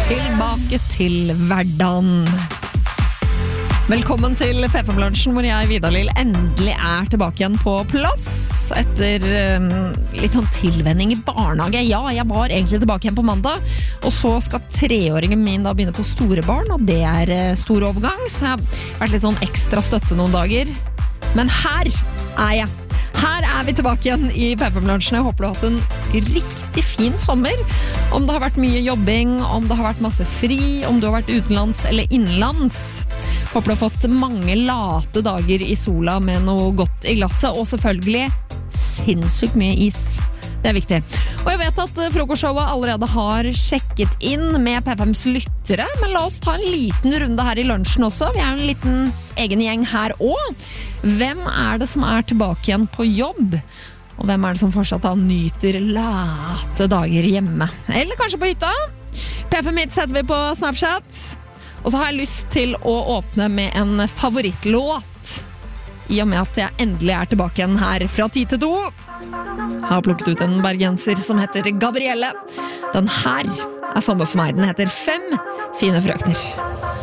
Tilbake til hverdagen. Velkommen til P5-lunsjen, hvor jeg, Vidar-Lill, endelig tilbake igjen på plass. Etter litt sånn tilvenning i barnehage. Ja, jeg var egentlig tilbake igjen på mandag. Og så skal 3-åringen min da begynne på store barn, og det stor overgang. Så jeg har vært litt sånn ekstra støtte noen dager. Men her jeg. Her vi tilbake igjen i P5-lunsjen. Jeg håper du har hatt en riktig fin sommer. Om det har vært mye jobbing, om det har vært masse fri, om du har vært utenlands eller innenlands. Håper du har fått mange late dager i sola med noe godt i glasset, og selvfølgelig sinnssykt mye is. Det viktig. Og jeg vet at frokostshowet allerede har sjekket inn med P5s lyttere, men la oss ta en liten runde her i lunsjen også. Vi en liten egen gjeng her også. Hvem det som tilbake igjen på jobb? Og hvem det som fortsatt nyter late dager hjemme? Eller kanskje på hytta? P5 Hits heter vi på Snapchat. Og så har jeg lyst til å åpne med en favorittlåt, i og med at jeg endelig tilbake igjen her fra 10 til 2. Jeg har plukket ut en bergenser som heter Gabrielle. Den her sommer for meg. Den heter 5 fine frøkner.